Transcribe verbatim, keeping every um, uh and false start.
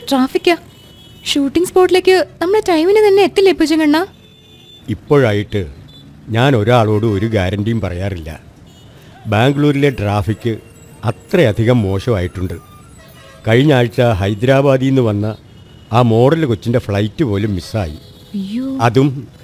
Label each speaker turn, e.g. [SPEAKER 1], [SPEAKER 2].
[SPEAKER 1] ട്രാഫിക്കാ. Shooting സ്പോട്ടിലേക്ക് നമ്മുടെ ടൈമിന് തന്നെ എത്തില്ലേ പൂജകണ്ണ?
[SPEAKER 2] ഇപ്പോഴായിട്ട് ഞാൻ ഒരാളോട് ഒരു ഗ്യാരണ്ടിയും പറയാറില്ല. ബാംഗ്ലൂരിലെ ട്രാഫിക് അത്രയധികം മോശമായിട്ടുണ്ട്. കഴിഞ്ഞ ആഴ്ച ഹൈദരാബാദിൽ നിന്ന് വന്ന ആ മോഡൽ കൊച്ചിൻ്റെ ഫ്ലൈറ്റ് പോലും മിസ്സായി. അതും